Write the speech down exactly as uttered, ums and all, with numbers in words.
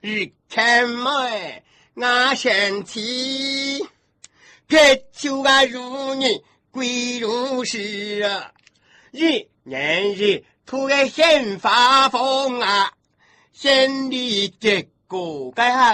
日看妹那身体，撇秋啊如你归如是啊，日年日突然现发疯啊，心里结果该